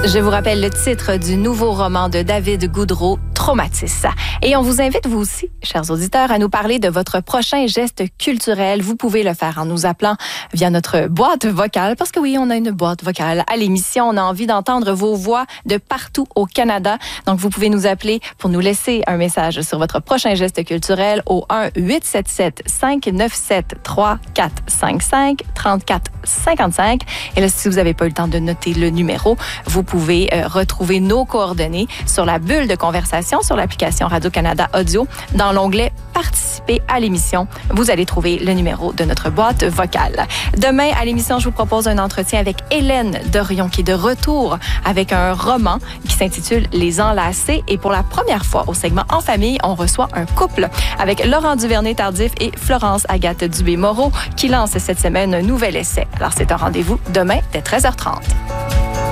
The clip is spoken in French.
Je vous rappelle le titre du nouveau roman de David Goudreau, Traumatis. Et on vous invite, vous aussi, chers auditeurs, à nous parler de votre prochain geste culturel. Vous pouvez le faire en nous appelant via notre boîte vocale, parce que oui, on a une boîte vocale à l'émission. On a envie d'entendre vos voix de partout au Canada. Donc, vous pouvez nous appeler pour nous laisser un message sur votre prochain geste culturel au 1-877-597-3455, 3455. Et là, si vous n'avez pas eu le temps de noter le numéro, vous pouvez retrouver nos coordonnées sur la bulle de conversation sur l'application Radio-Canada Audio. Dans l'onglet « Participer à l'émission », vous allez trouver le numéro de notre boîte vocale. Demain, à l'émission, je vous propose un entretien avec Hélène Dorion, qui est de retour avec un roman qui s'intitule « Les Enlacés ». Et pour la première fois au segment « En famille », on reçoit un couple avec Laurent Duvernay-Tardif et Florence Agathe Dubé-Moreau qui lance cette semaine un nouvel essai. Alors, c'est un rendez-vous demain dès 13h30.